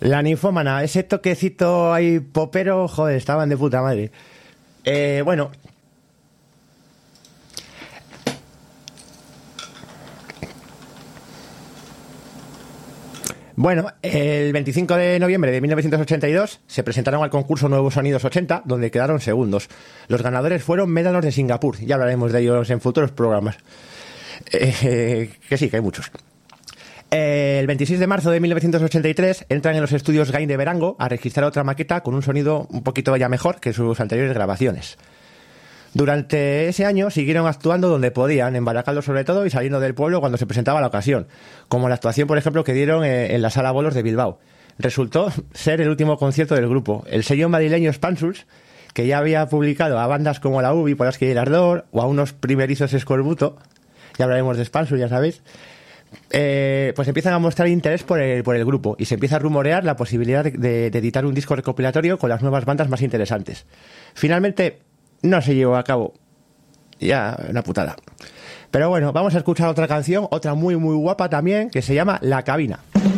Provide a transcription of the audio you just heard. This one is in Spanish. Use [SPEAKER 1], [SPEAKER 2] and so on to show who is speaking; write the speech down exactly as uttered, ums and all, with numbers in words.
[SPEAKER 1] La Ninfómana, ese toquecito ahí popero, joder, estaban de puta madre. Eh, bueno. Bueno, el veinticinco de noviembre de mil novecientos ochenta y dos se presentaron al concurso Nuevos Sonidos ochenta, donde quedaron segundos. Los ganadores fueron Médanos de Singapur, ya hablaremos de ellos en futuros programas. Eh, que sí, que hay muchos. Eh, el veintiséis de marzo de mil novecientos ochenta y tres entran en los estudios Gain de Verango a registrar otra maqueta con un sonido un poquito ya mejor que sus anteriores grabaciones. Durante ese año siguieron actuando donde podían, en Baracaldo sobre todo, y saliendo del pueblo cuando se presentaba la ocasión, como la actuación, por ejemplo, que dieron en la Sala Bolos de Bilbao. Resultó ser el último concierto del grupo. El sello madrileño Spansus, que ya había publicado a bandas como la U B I, Polaski y el Ardor, o a unos primerizos Escorbuto, ya hablaremos de Spansus, ya sabéis, eh, pues empiezan a mostrar interés por el, por el grupo, y se empieza a rumorear la posibilidad de, de, de editar un disco recopilatorio con las nuevas bandas más interesantes. Finalmente no se llevó a cabo. Ya, una putada. Pero bueno, vamos a escuchar otra canción, otra muy muy guapa también, que se llama La Cabina.